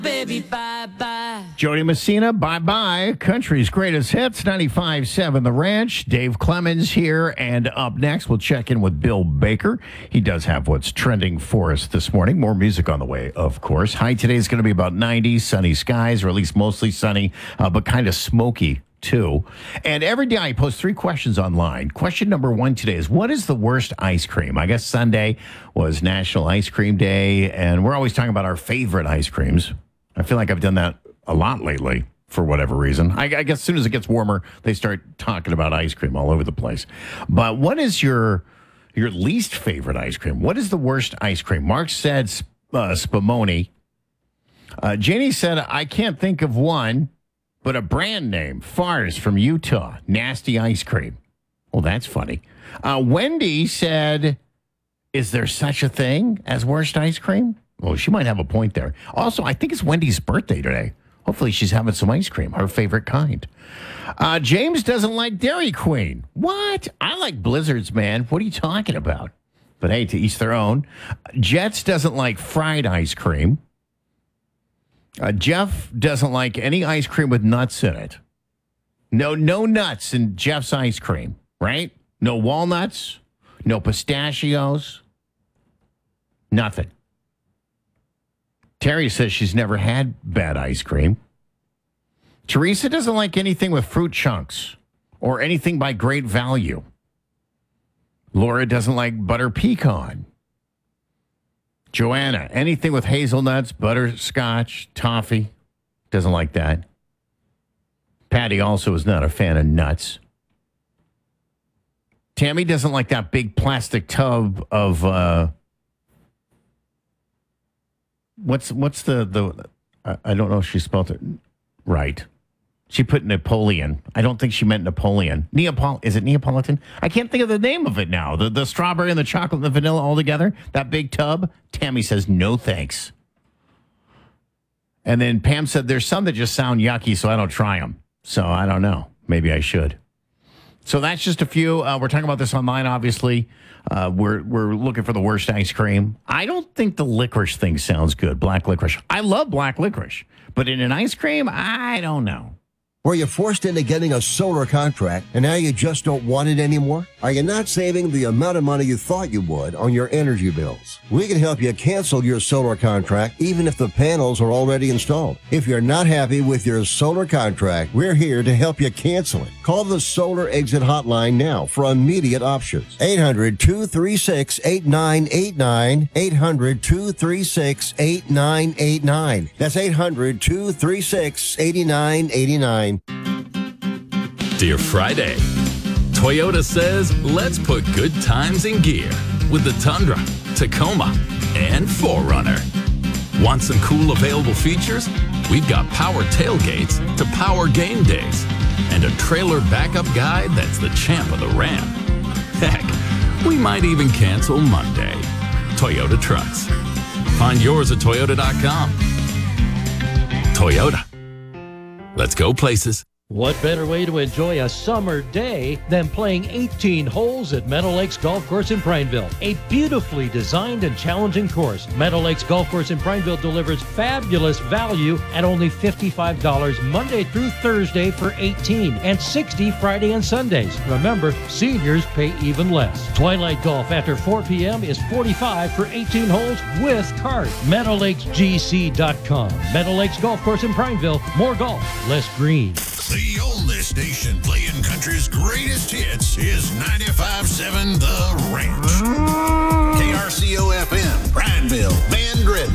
Baby, bye-bye. Jody Messina, bye-bye. Country's greatest hits, 95.7 The Ranch. Dave Clemens here. And up next, we'll check in with Bill Baker. He does have what's trending for us this morning. More music on the way, of course. High today is going to be about 90, sunny skies, or at least mostly sunny, but kind of smoky, too. And every day I post 3 questions online. Question number 1 today is, what is the worst ice cream? I guess Sunday was National Ice Cream Day, and we're always talking about our favorite ice creams. I feel like I've done that a lot lately for whatever reason. I guess as soon as it gets warmer, they start talking about ice cream all over the place. But what is your least favorite ice cream? What is the worst ice cream? Mark said Spumoni. Janie said, I can't think of one, but a brand name, Fars from Utah, nasty ice cream. Well, that's funny. Wendy said, is there such a thing as worst ice cream? Well, she might have a point there. Also, I think it's Wendy's birthday today. Hopefully she's having some ice cream, her favorite kind. James doesn't like Dairy Queen. What? I like Blizzards, man. What are you talking about? But hey, to each their own. Jets doesn't like fried ice cream. Jeff doesn't like any ice cream with nuts in it. No nuts in Jeff's ice cream, right? No walnuts, no pistachios, nothing. Terry says she's never had bad ice cream. Teresa doesn't like anything with fruit chunks or anything by Great Value. Laura doesn't like butter pecan. Joanna, anything with hazelnuts, butterscotch, toffee, doesn't like that. Patty also is not a fan of nuts. Tammy doesn't like that big plastic tub of... What's the I don't know if she spelled it right. She put Napoleon. I don't think she meant Napoleon. Is it Neapolitan? I can't think of the name of it now. The strawberry and the chocolate and the vanilla all together. That big tub. Tammy says, no thanks. And then Pam said, there's some that just sound yucky, so I don't try them. So I don't know. Maybe I should. So that's just a few. We're talking about this online, obviously. We're looking for the worst ice cream. I don't think the licorice thing sounds good, black licorice. I love black licorice, but in an ice cream, I don't know. Were you forced into getting a solar contract and now you just don't want it anymore? Are you not saving the amount of money you thought you would on your energy bills? We can help you cancel your solar contract even if the panels are already installed. If you're not happy with your solar contract, we're here to help you cancel it. Call the Solar Exit Hotline now for immediate options. 800-236-8989. 800-236-8989. That's 800-236-8989. Dear Friday, Toyota says let's put good times in gear with the Tundra, Tacoma, and 4Runner. Want some cool available features? We've got power tailgates to power game days and a trailer backup guide that's the champ of the ramp. Heck, we might even cancel Monday. Toyota Trucks. Find yours at Toyota.com. Toyota. Let's go places. What better way to enjoy a summer day than playing 18 holes at Meadow Lakes Golf Course in Prineville? A beautifully designed and challenging course, Meadow Lakes Golf Course in Prineville delivers fabulous value at only $55 Monday through Thursday for 18 and $60 Friday and Sundays. Remember, seniors pay even less. Twilight golf after 4 p.m. is $45 for 18 holes with cart. MeadowLakesGC.com. Meadow Lakes Golf Course in Prineville. More golf, less green. The oldest station playing country's greatest hits is 95.7 The Ranch.